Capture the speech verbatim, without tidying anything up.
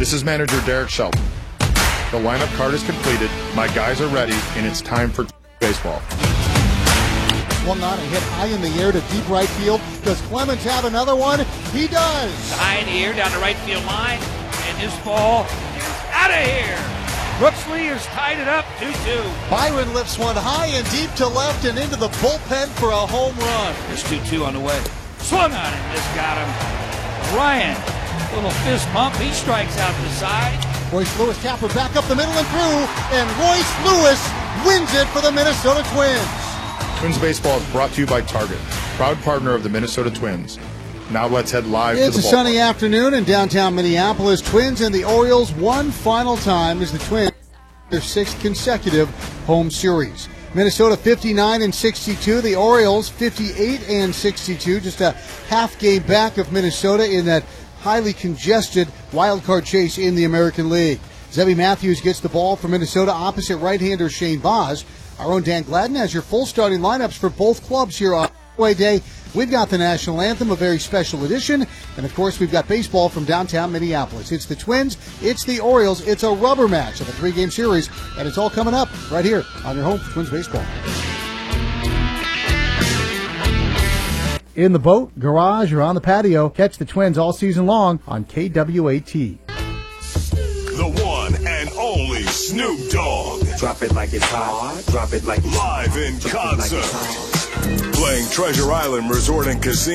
This is manager Derek Shelton. The lineup card is completed, my guys are ready, and it's time for baseball. One on a hit high in the air to deep right field. Does Clemens have another one? He does. High in the air down the right field line, and this ball is out of here. Brooksley has tied it up two two. Byron lifts one high and deep to left and into the bullpen for a home run. There's two two on the way. Swung on it, just got him. Ryan, little fist pump, he strikes out the side. Royce Lewis Tapper back up the middle and through, and Royce Lewis wins it for the Minnesota Twins. Twins Baseball is brought to you by Target, proud partner of the Minnesota Twins. Now let's head live it's to the a sunny afternoon in downtown Minneapolis. Twins and the Orioles one final time as the Twins their sixth consecutive home series. Minnesota fifty-nine and sixty-two, the Orioles fifty-eight and sixty-two, just a half game back of Minnesota in that highly congested wild card chase in the American League. Zebby Matthews gets the ball for Minnesota opposite right-hander Shane Baz. Our own Dan Gladden has your full starting lineups for both clubs here on Away Day. We've got the National Anthem, a very special edition, and of course we've got baseball from downtown Minneapolis. It's the Twins, it's the Orioles, it's a rubber match of a three-game series, and it's all coming up right here on your home for Twins baseball. In the boat, garage, or on the patio, catch the Twins all season long on K W A T. The one and only Snoop Dogg. Drop it like it's hot. Drop it like it's live in concert. Playing Treasure Island Resort and Casino.